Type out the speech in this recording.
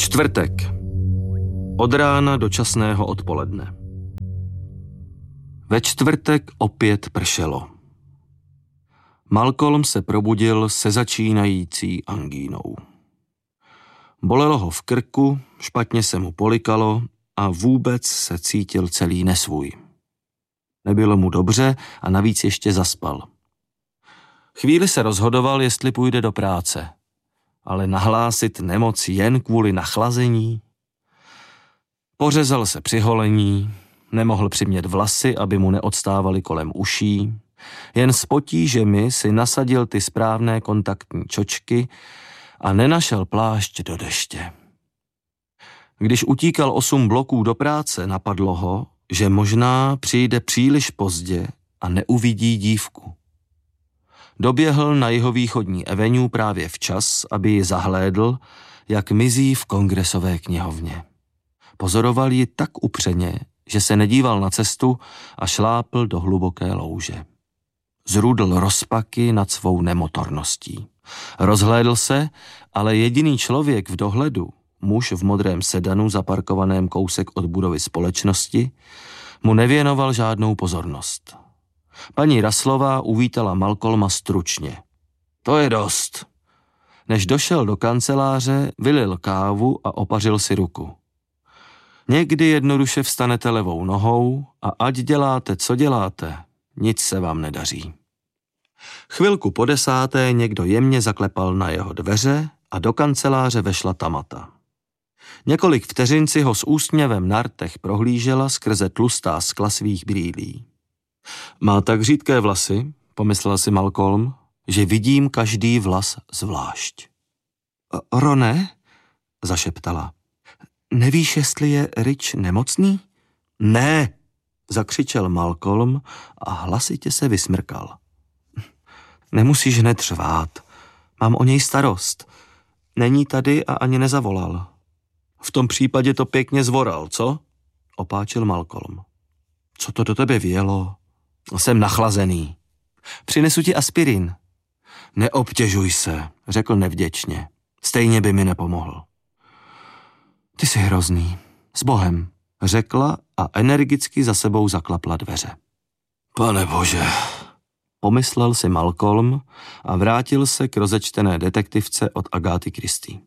Čtvrtek. Od rána do časného odpoledne. Ve čtvrtek opět pršelo. Malcolm se probudil se začínající angínou. Bolelo ho v krku, špatně se mu polikalo a vůbec se cítil celý nesvůj. Nebylo mu dobře a navíc ještě zaspal. Chvíli se rozhodoval, jestli půjde do práce, ale nahlásit nemoc jen kvůli nachlazení? Pořezal se při holení, nemohl přimět vlasy, aby mu neodstávaly kolem uší, jen s potížemi si nasadil ty správné kontaktní čočky a nenašel plášť do deště. Když utíkal 8 bloků do práce, napadlo ho, že možná přijde příliš pozdě a neuvidí dívku. Doběhl na jihovýchodní avenue právě včas, aby ji zahlédl, jak mizí v kongresové knihovně. Pozoroval ji tak upřeně, že se nedíval na cestu a šlápl do hluboké louže. Zrudl rozpaky nad svou nemotorností. Rozhlédl se, ale jediný člověk v dohledu, muž v modrém sedanu zaparkovaném kousek od budovy společnosti, mu nevěnoval žádnou pozornost. Paní Russlová uvítala Malcolma stručně. To je dost. Než došel do kanceláře, vylil kávu a opařil si ruku. Někdy jednoduše vstanete levou nohou a ať děláte, co děláte, nic se vám nedaří. Chvilku po 10. někdo jemně zaklepal na jeho dveře a do kanceláře vešla Tamata. Několik vteřin si ho s úsměvem na rtech prohlížela skrze tlustá skla svých brýlí. Má tak řídké vlasy, pomyslel si Malcolm, že vidím každý vlas zvlášť. Rone, zašeptala. Nevíš, jestli je Rich nemocný? Ne, zakřičel Malcolm a hlasitě se vysmrkal. Nemusíš hned řvát. Mám o něj starost. Není tady a ani nezavolal. V tom případě to pěkně zvoral, co? Opáčil Malcolm. Co to do tebe vělo? Jsem nachlazený. Přinesu ti aspirin. Neobtěžuj se, řekl nevděčně. Stejně by mi nepomohl. Ty jsi hrozný. S Bohem, řekla a energicky za sebou zaklapla dveře. Pane bože, pomyslel si Malcolm a vrátil se k rozečtené detektivce od Agáty Christie.